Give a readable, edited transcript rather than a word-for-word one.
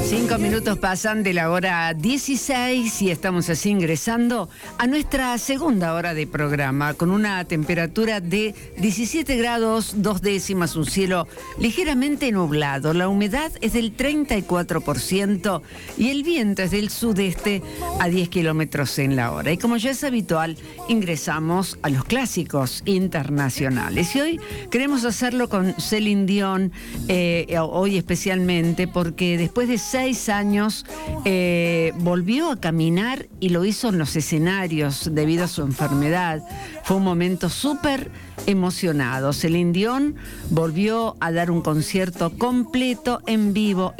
5 minutos pasan de la hora 16 y estamos así ingresando a nuestra segunda hora de programa con una temperatura de 17 grados 2 décimas, un cielo ligeramente nublado, la humedad es del 34% y el viento es del sudeste a 10 kilómetros en la hora. Y como ya es habitual, ingresamos a los clásicos internacionales y hoy queremos hacerlo con Celine Dion, hoy especialmente porque después de 6 años volvió a caminar y lo hizo en los escenarios debido a su enfermedad. Fue un momento súper emocionado. Celine Dion volvió a dar un concierto completo en vivo